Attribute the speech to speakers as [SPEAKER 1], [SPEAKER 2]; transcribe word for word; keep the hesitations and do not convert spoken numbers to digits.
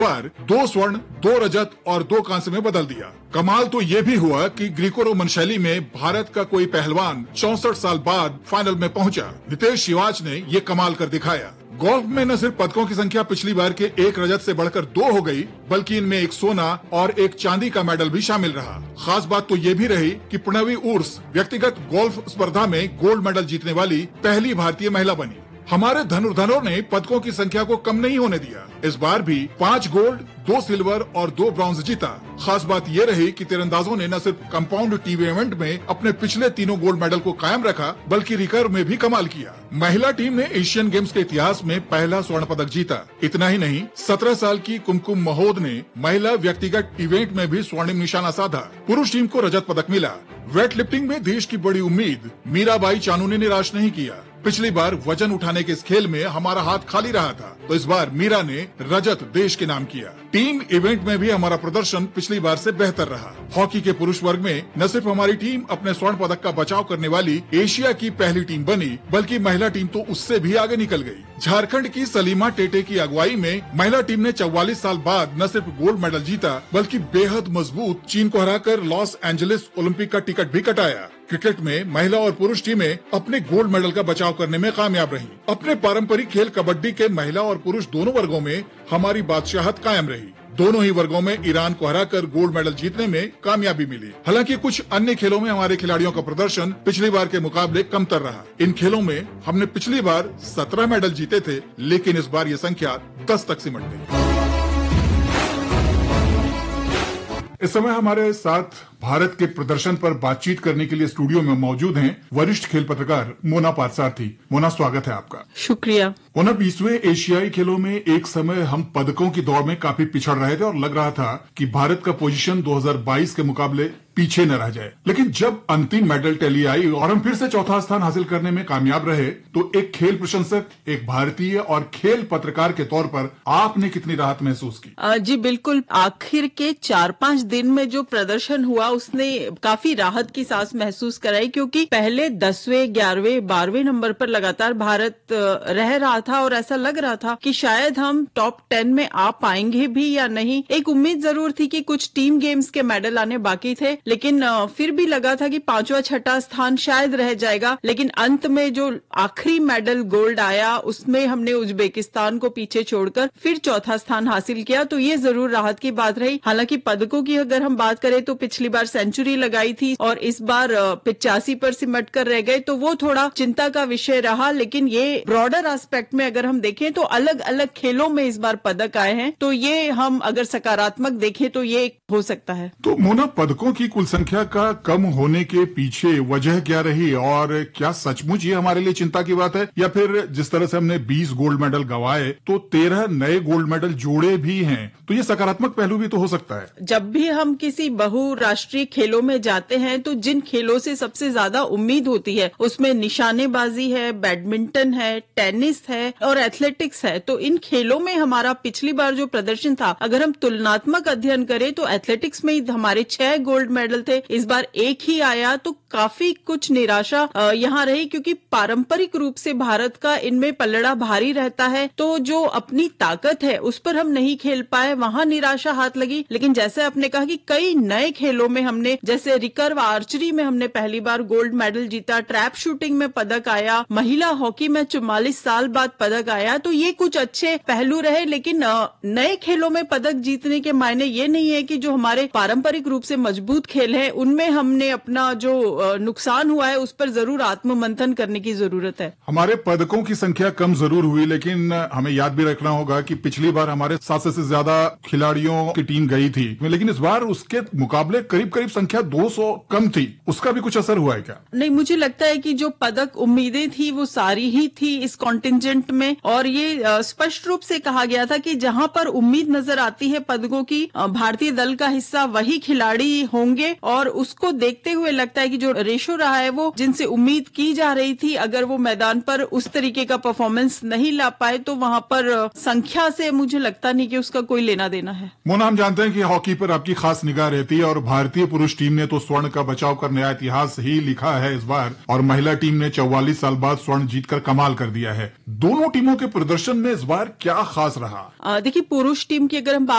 [SPEAKER 1] बार दो स्वर्ण, दो रजत और दो कांस्य में बदल दिया। कमाल तो ये भी हुआ कि ग्रीको रोमन शैली में भारत का कोई पहलवान चौसठ साल बाद फाइनल में पहुंचा। नितेश शिवाच ने ये कमाल कर दिखाया। गोल्फ में न सिर्फ पदकों की संख्या पिछली बार के एक रजत से बढ़कर दो हो गई, बल्कि इनमें एक सोना और एक चांदी का मेडल भी शामिल रहा। खास बात तो ये भी रही कि प्रणवी उर्स व्यक्तिगत गोल्फ स्पर्धा में गोल्ड मेडल जीतने वाली पहली भारतीय महिला बनी। हमारे धनुर्धरों ने पदकों की संख्या को कम नहीं होने दिया। इस बार भी पांच गोल्ड, दो सिल्वर और दो ब्रॉन्ज जीता। खास बात ये रही कि तीरंदाजों ने न सिर्फ कंपाउंड टीवी इवेंट में अपने पिछले तीनों गोल्ड मेडल को कायम रखा, बल्कि रिकर्व में भी कमाल किया। महिला टीम ने एशियन गेम्स के इतिहास में पहला स्वर्ण पदक जीता। इतना ही नहीं, सत्रह साल की कुमकुम महोद ने महिला व्यक्तिगत इवेंट में भी स्वर्णिम निशाना साधा। पुरुष टीम को रजत पदक मिला। वेट लिफ्टिंग में देश की बड़ी उम्मीद मीराबाई चानू ने निराश नहीं किया। पिछली बार वजन उठाने के इस खेल में हमारा हाथ खाली रहा था, तो इस बार मीरा ने रजत देश के नाम किया। टीम इवेंट में भी हमारा प्रदर्शन पिछली बार से बेहतर रहा। हॉकी के पुरुष वर्ग में न सिर्फ हमारी टीम अपने स्वर्ण पदक का बचाव करने वाली एशिया की पहली टीम बनी, बल्कि महिला टीम तो उससे भी आगे निकल गई। झारखंड की सलीमा टेटे की अगुवाई में महिला टीम ने चौवालीस साल बाद न सिर्फ गोल्ड मेडल जीता, बल्कि बेहद मजबूत चीन को हराकर लॉस एंजलिस ओलंपिक का टिकट भी कटाया। क्रिकेट में महिला और पुरुष टीमें अपने गोल्ड मेडल का बचाव करने में कामयाब रही। अपने पारंपरिक खेल कबड्डी के महिला और पुरुष दोनों वर्गों में हमारी बादशाहत कायम रही। दोनों ही वर्गों में ईरान को हराकर गोल्ड मेडल जीतने में कामयाबी मिली। हालांकि कुछ अन्य खेलों में हमारे खिलाड़ियों का प्रदर्शन पिछली बार के मुकाबले कमतर रहा। इन खेलों में हमने पिछली बार सत्रह मेडल जीते थे, लेकिन इस बार ये संख्या दस तक सिमट गई। इस समय हमारे साथ भारत के प्रदर्शन पर बातचीत करने के लिए स्टूडियो में मौजूद हैं वरिष्ठ खेल पत्रकार मोना पारसारथी। मोना, स्वागत है आपका।
[SPEAKER 2] शुक्रिया।
[SPEAKER 1] मोना, बीसवें एशियाई खेलों में एक समय हम पदकों की दौड़ में काफी पिछड़ रहे थे और लग रहा था कि भारत का पोजीशन दो हज़ार बाईस के मुकाबले पीछे न रह जाए। लेकिन जब अंतिम मेडल टैली आई और हम फिर से चौथा स्थान हासिल करने में कामयाब रहे, तो एक खेल प्रशंसक, एक भारतीय और खेल पत्रकार के तौर पर आपने कितनी राहत महसूस की?
[SPEAKER 2] आ, जी बिल्कुल। आखिर के चार पांच दिन में जो प्रदर्शन हुआ उसने काफी राहत की सांस महसूस कराई, क्योंकि पहले दसवें, ग्यारहवें, बारहवें नंबर पर लगातार भारत रह रहा था और ऐसा लग रहा था कि शायद हम टॉप टेन में आ पाएंगे भी या नहीं। एक उम्मीद जरूर थी कि कुछ टीम गेम्स के मेडल आने बाकी थे, लेकिन फिर भी लगा था कि पांचवा छठा स्थान शायद रह जाएगा। लेकिन अंत में जो आखिरी मेडल गोल्ड आया, उसमें हमने उज्बेकिस्तान को पीछे छोड़कर फिर चौथा स्थान हासिल किया, तो ये जरूर राहत की बात रही। हालांकि पदकों की अगर हम बात करें तो पिछली बार सेंचुरी लगाई थी और इस बार पिचासी पर सिमट कर रह गए, तो वो थोड़ा चिंता का विषय रहा। लेकिन ये ब्रॉडर एस्पेक्ट में अगर हम देखें तो अलग अलग खेलों में इस बार पदक आए हैं, तो ये हम अगर सकारात्मक देखें तो ये हो सकता है।
[SPEAKER 1] तो मोना, पदकों की कुल संख्या का कम होने के पीछे वजह क्या रही और क्या सचमुच ये हमारे लिए चिंता की बात है, या फिर जिस तरह से हमने बीस गोल्ड मेडल गंवाए तो तेरह नए गोल्ड मेडल जोड़े भी हैं, तो ये सकारात्मक पहलू भी तो हो सकता है।
[SPEAKER 2] जब भी हम किसी बहुराष्ट्रीय खेलों में जाते हैं तो जिन खेलों से सबसे ज्यादा उम्मीद होती है उसमें निशानेबाजी है, बैडमिंटन है, टेनिस है और एथलेटिक्स है। तो इन खेलों में हमारा पिछली बार जो प्रदर्शन था, अगर हम तुलनात्मक अध्ययन करें तो एथलेटिक्स में हमारे छह गोल्ड मेडल थे, इस बार एक ही आया, तो काफी कुछ निराशा यहाँ रही, क्योंकि पारंपरिक रूप से भारत का इनमें पलड़ा भारी रहता है। तो जो अपनी ताकत है उस पर हम नहीं खेल पाए, वहां निराशा हाथ लगी। लेकिन जैसे आपने कहा कि कई नए खेलों में हमने, जैसे रिकर्व आर्चरी में हमने पहली बार गोल्ड मेडल जीता, ट्रैप शूटिंग में पदक आया, महिला हॉकी में चौवालीस साल बाद पदक आया, तो ये कुछ अच्छे पहलू रहे। लेकिन नए खेलों में पदक जीतने के मायने ये नहीं है कि जो हमारे पारंपरिक रूप से मजबूत खेल है उनमें हमने अपना जो नुकसान हुआ है उस पर जरूर आत्ममंथन करने की जरूरत है।
[SPEAKER 1] हमारे पदकों की संख्या कम जरूर हुई, लेकिन हमें याद भी रखना होगा कि पिछली बार हमारे सात सौ से ज्यादा खिलाड़ियों की टीम गई थी, लेकिन इस बार उसके मुकाबले करीब करीब संख्या दो सौ कम थी। उसका भी कुछ असर हुआ है क्या?
[SPEAKER 2] नहीं, मुझे लगता है कि जो पदक उम्मीदें थी वो सारी ही थी इस कॉन्टिंजेंट में, और ये स्पष्ट रूप से कहा गया था कि जहां पर उम्मीद नजर आती है पदकों की, भारतीय दल का हिस्सा वही खिलाड़ी होंगे। और उसको देखते हुए लगता है कि जो रेशो रहा है वो जिनसे उम्मीद की जा रही थी, अगर वो मैदान पर उस तरीके का परफॉर्मेंस नहीं ला पाए तो वहां पर संख्या से मुझे लगता नहीं कि उसका कोई लेना देना है।
[SPEAKER 1] मोना, हम जानते हैं कि हॉकी पर आपकी खास निगाह रहती है और भारतीय भारतीय पुरुष टीम ने तो स्वर्ण का बचाव कर नया इतिहास ही लिखा है इस बार, और महिला टीम ने चौवालीस साल बाद स्वर्ण जीतकर कमाल कर दिया है। दोनों टीमों के प्रदर्शन में इस बार क्या खास रहा?
[SPEAKER 2] देखिए, पुरुष टीम की अगर हम